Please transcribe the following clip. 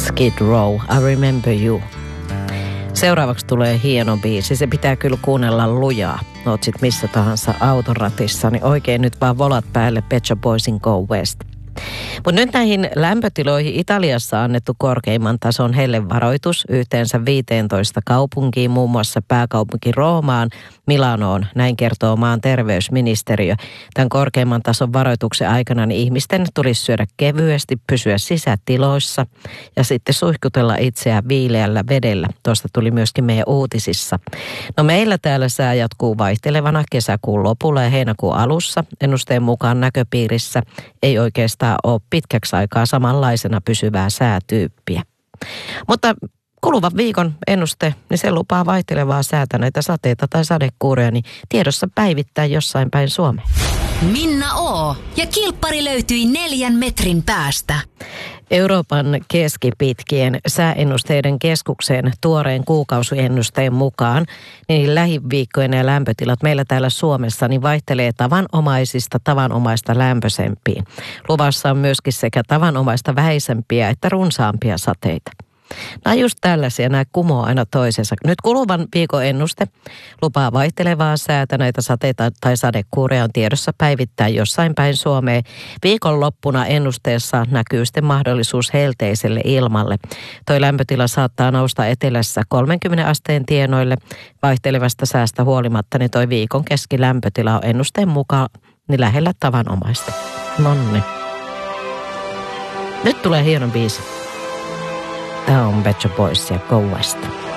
Skid Row, I Remember You. Seuraavaksi tulee hieno biisi. Se pitää kyllä kuunnella lujaa. Oot sit missä tahansa autoratissa, niin oikein nyt vaan volat päälle Pet Shop Boysin Go West. Mutta nyt näihin lämpötiloihin Italiassa on annettu korkeimman tason hellevaroitus yhteensä 15 kaupunkiin, muun muassa pääkaupunki Roomaan, Milanoon, näin kertoo maan terveysministeriö. Tämän korkeimman tason varoituksen aikana niin ihmisten tulisi syödä kevyesti, pysyä sisätiloissa ja sitten suihkutella itseään viileällä vedellä. Tuosta tuli myöskin meidän uutisissa. No meillä täällä sää jatkuu vaihtelevana kesäkuun lopulla ja heinäkuun alussa. Ennusteen mukaan näköpiirissä ei oikeastaan ole pitkäksi aikaa samanlaisena pysyvää säätyyppiä. Mutta kuluvan viikon ennuste, niin se lupaa vaihtelevaa säätä, näitä sateita tai sadekuuroja, niin tiedossa päivittäin jossain päin Suomea. Minna O. ja kilppari löytyi 4 metrin päästä. Euroopan keskipitkien sääennusteiden keskuksen tuoreen kuukausiennusteen mukaan niin lähiviikkojen ja lämpötilat meillä täällä Suomessa niin vaihtelee tavanomaista lämpöisempiin. Luvassa on myöskin sekä tavanomaista vähäisempiä että runsaampia sateita. Nämä on just tällaisia, nämä kumoo aina toisensa. Nyt kuluvan viikon ennuste lupaa vaihtelevaa säätä, näitä sateita tai sadekuureja on tiedossa päivittäin jossain päin Suomea. Viikonloppuna ennusteessa näkyy sitten mahdollisuus helteiselle ilmalle. Toi lämpötila saattaa nousta etelässä 30 asteen tienoille. Vaihtelevasta säästä huolimatta, niin toi viikon keskilämpötila on ennusteen mukaan niin lähellä tavanomaista. Nonni. Nyt tulee hieno biisi. Tämä on Pet Shop Boys ja Go West.